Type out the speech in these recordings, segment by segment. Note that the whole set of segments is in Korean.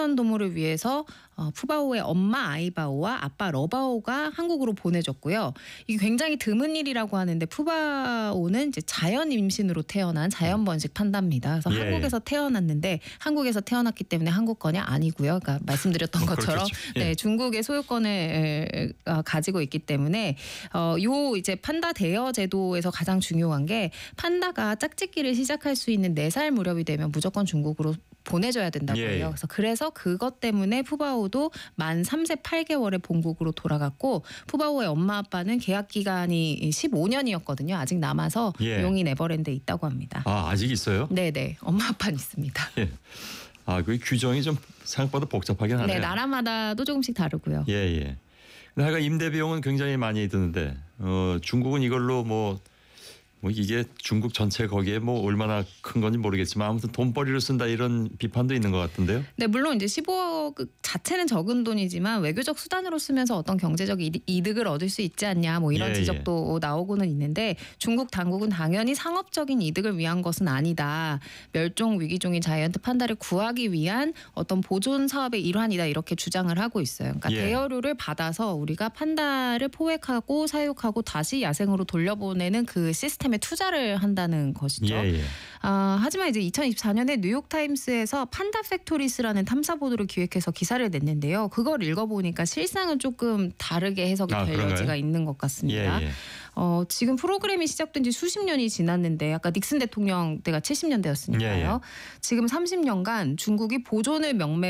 애완동물을 위해서 푸바오의 엄마 아이바오와 아빠 러바오가 한국으로 보내졌고요. 이게 굉장히 드문 일이라고 하는데 푸바오는 이제 자연 임신으로 태어난 자연 번식 판다입니다. 그래서 한국에서 태어났는데 한국에서 태어났기 때문에 한국 거냐 아니고요. 그러니까 말씀드렸던 것처럼 네, 중국의 소유권을 가지고 있기 때문에 요 이제 판다 대여 제도에서 가장 중요한 게 판다가 짝짓기를 시작할 수 있는 4살 무렵이 되면 무조건 중국으로 보내줘야 된다고 해요. 그래서 그것 때문에 푸바오도 만 3세 8개월에 본국으로 돌아갔고 푸바오의 엄마 아빠는 계약 기간이 15년이었거든요. 아직 남아서 용인 네버랜드에 있다고 합니다. 아, 아직 있어요? 네네. 엄마 아빠는 있습니다. 아, 그 규정이 좀 생각보다 복잡하긴 하네요. 네, 나라마다도 조금씩 다르고요. 근데 하여간 임대 비용은 굉장히 많이 드는데 중국은 이걸로 뭐 이게 중국 전체 거기에 뭐 얼마나 큰 건지 모르겠지만 아무튼 돈벌이로 쓴다 이런 비판도 있는 것 같은데요. 네, 물론 이제 15억 자체는 적은 돈이지만 외교적 수단으로 쓰면서 어떤 경제적 이득을 얻을 수 있지 않냐 뭐 이런 지적도 나오고는 있는데 중국 당국은 당연히 상업적인 이득을 위한 것은 아니다. 멸종 위기종인 자이언트 판다를 구하기 위한 어떤 보존 사업의 일환이다 이렇게 주장을 하고 있어요. 그러니까 대여료를 받아서 우리가 판다를 포획하고 사육하고 다시 야생으로 돌려보내는 그 시스템에 투자를 한다는 것이죠. 하지만 이제 2024년에 뉴욕타임스에서 판다 팩토리스라는 탐사 보도를 기획해서 기사를 냈는데요. 그걸 읽어보니까 실상은 조금 다르게 해석이 될 여지가 있는 것 같습니다. 지금 프로그램이 시작된 지 수십 년이 지났는데 아까 닉슨 대통령 때가 70년대였으니까요. 지금 30년간 중국이 보존을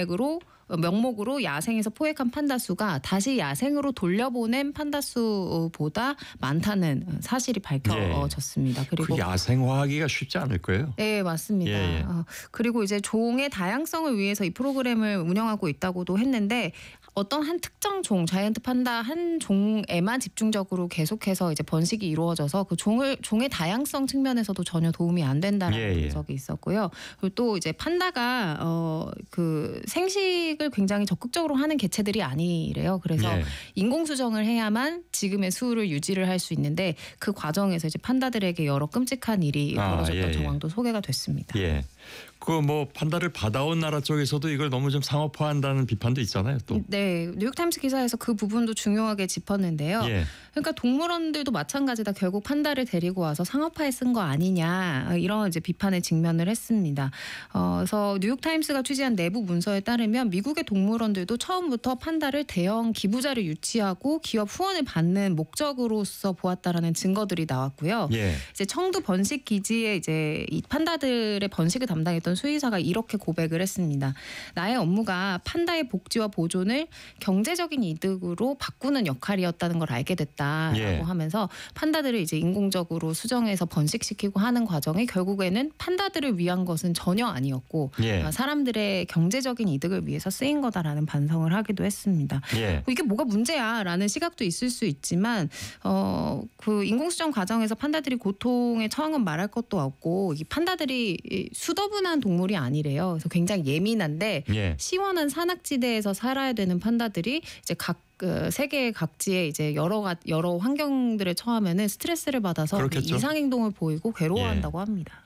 명목으로 야생에서 포획한 판다 수가 다시 야생으로 돌려보낸 판다 수보다 많다는 사실이 밝혀졌습니다. 그리고 그 야생화하기가 쉽지 않을 거예요. 네, 맞습니다. 그리고 이제 종의 다양성을 위해서 이 프로그램을 운영하고 있다고도 했는데 어떤 한 특정 종, 자이언트 판다 한 종에만 집중적으로 계속해서 이제 번식이 이루어져서 그 종의 다양성 측면에서도 전혀 도움이 안 된다는 분석이 있었고요. 그리고 또 이제 판다가 그 생식을 굉장히 적극적으로 하는 개체들이 아니래요. 그래서 인공 수정을 해야만 지금의 수를 유지를 할 수 있는데 그 과정에서 이제 판다들에게 여러 끔찍한 일이 벌어졌던 정황도 소개가 됐습니다. 그 뭐 판다를 받아온 나라 쪽에서도 이걸 너무 좀 상업화한다는 비판도 있잖아요. 또. 네, 뉴욕타임스 기사에서 그 부분도 중요하게 짚었는데요. 그러니까 동물원들도 마찬가지다. 결국 판다를 데리고 와서 상업화에 쓴 거 아니냐 이런 이제 비판에 직면을 했습니다. 그래서 뉴욕타임스가 취재한 내부 문서에 따르면 미국의 동물원들도 처음부터 판다를 대형 기부자를 유치하고 기업 후원을 받는 목적으로서 보았다라는 증거들이 나왔고요. 이제 청두 번식 기지에 이제 이 판다들의 번식을 담당했던 수의사가 이렇게 고백을 했습니다. 나의 업무가 판다의 복지와 보존을 경제적인 이득으로 바꾸는 역할이었다는 걸 알게 됐다라고 하면서 판다들을 이제 인공적으로 수정해서 번식시키고 하는 과정이 결국에는 판다들을 위한 것은 전혀 아니었고 사람들의 경제적인 이득을 위해서 쓰인 거다라는 반성을 하기도 했습니다. 이게 뭐가 문제야라는 시각도 있을 수 있지만 그 인공수정 과정에서 판다들이 고통에 처한 건 말할 것도 없고 이 판다들이 수더분한 동물이 아니래요. 그래서 굉장히 예민한데 시원한 산악지대에서 살아야 되는 판다들이 이제 세계 각지에 이제 여러 환경들에 처하면은 스트레스를 받아서 이상 행동을 보이고 괴로워한다고 합니다.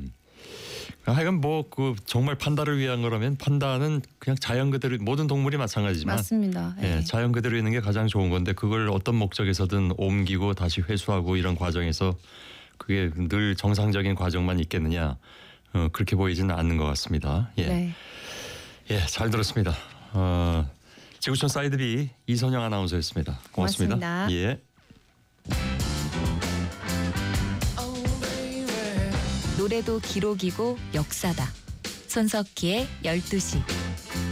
하여간 뭐 그 정말 판다를 위한 거라면 판다는 그냥 자연 그대로 모든 동물이 마찬가지지만 맞습니다. 자연 그대로 있는 게 가장 좋은 건데 그걸 어떤 목적에서든 옮기고 다시 회수하고 이런 과정에서 그게 늘 정상적인 과정만 있겠느냐 그렇게 보이지는 않는 것 같습니다. 잘 들었습니다. 지구촌 사이드 B 이선영 아나운서였습니다. 고맙습니다. 노래도 기록이고 역사다. 손석희의 12시.